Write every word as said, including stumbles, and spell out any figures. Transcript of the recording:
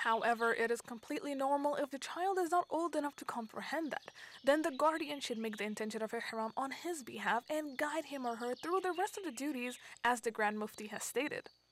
However, it is completely normal if the child is not old enough to comprehend that. Then the guardian should make the intention of ihram on his behalf and guide him or her through the rest of the duties as the Grand Mufti has stated.